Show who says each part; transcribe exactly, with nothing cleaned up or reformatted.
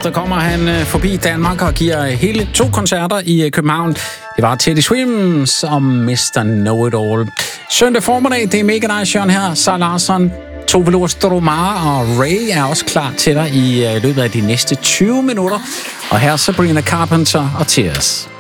Speaker 1: efter kommer han øh, forbi Danmark og giver hele to koncerter i øh, København. Det var Teddy Swims og mister Know-It-All. Søndag formiddag, det er mega nice, Jørgen her. Sara Larsson, Tove Lo Stromare og Ray er også klar til dig i øh, løbet af de næste tyve minutter. Og her er Sabrina Carpenter og Tears.